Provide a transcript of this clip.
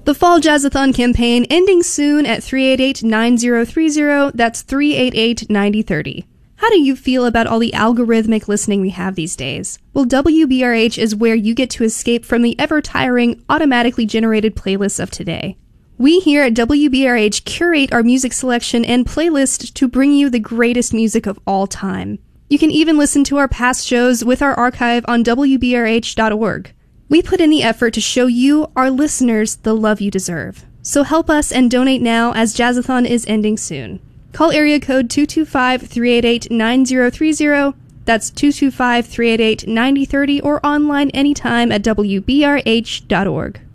The Fall Jazzathon campaign ending soon at 388-9030, that's 388-9030. How do you feel about all the algorithmic listening we have these days? Well, WBRH is where you get to escape from the ever-tiring, automatically generated playlists of today. We here at WBRH curate our music selection and playlist to bring you the greatest music of all time. You can even listen to our past shows with our archive on WBRH.org. We put in the effort to show you, our listeners, the love you deserve. So help us and donate now as Jazzathon is ending soon. Call area code 225-388-9030, that's 225-388-9030, or online anytime at WBRH.org.